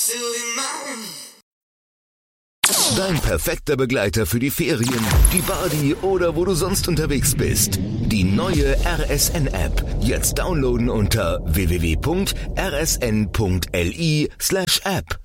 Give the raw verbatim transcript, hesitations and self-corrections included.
Dein perfekter Begleiter für die Ferien, die Party oder wo du sonst unterwegs bist. Die neue R S N-App. Jetzt downloaden unter w w w punkt r s n punkt l i slash app.